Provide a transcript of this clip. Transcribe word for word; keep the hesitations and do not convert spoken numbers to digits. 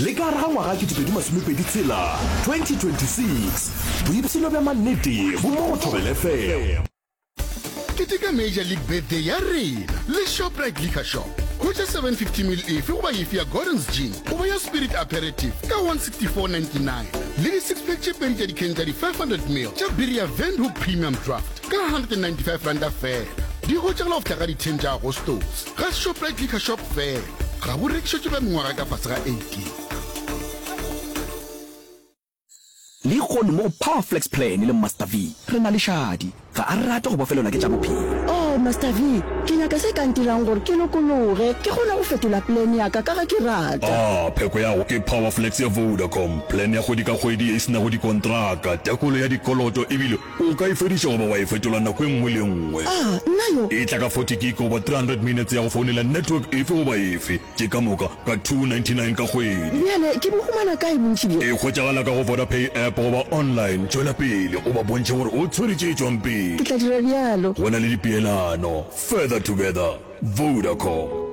le ka ra ngwaga ke tshela tsela twenty twenty-six boipsino bja mannete bo mo go Thobela F M. Ketika Major League Birthday ya rena le Shoprite Liquor Shop. Kucha seven fifty mil ife uba yifi ya Gordon's Gin uba ya Spirit Aperitif ka one sixty-four ninety-nine. Lili six pack chip and jadi kenjari five hundred mil. Cha Biria Vendhoek Premium Draft ka one hundred ninety-five rand fair. Di ho tla of taka di ten ja Agostos. Ka Shoprite Liquor Shop fair. Ga bo rekisho tse ba mengwaga ka fase ga eighteen. Le go mo Powerflex plan le Master V re na le shadi ga a rata go bofelela ke tsa bophelo. Oh Master V ke nyaka se ka ntirang gore ke lokologe ke gona go fetola plan ya ka ka ga ke rata. Ah pheko ya go ke Powerflex ya Vodacom plan ya go di ka kgwedi e sina go di kontraka tekolo ya dikoloto ebile o ka ifedisha go ba wa ifetola nako engwe le ngwe. Ah nna yo e tla ka forty gig over three hundred minutes ya go founela network efe go ba efe ke ka moka ka two ninety-nine ka kgwedi. Bjale ke bo khumana ka e bontshi bjo. E khotjagala ka go Vodapay app go online tswela pele o ba bontshe gore o tshwere tswang pele ke tla dira dialo wena le dipielano further together Vodacom.